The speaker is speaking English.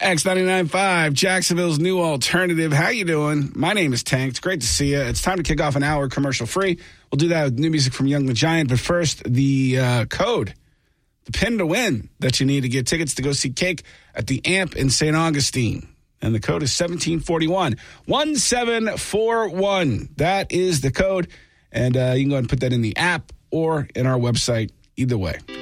X99.5, Jacksonville's new alternative. How you doing? My name is Tank. It's great to see you. It's time to kick off an hour commercial-free. We'll do that with new music from Young the Giant. But first, the code, the pin to win that you need to get tickets to go see Cake at the Amp in St. Augustine. And the code is 1741. 1741. That is the code. And you can go ahead and put that in the app or in our website. Either way.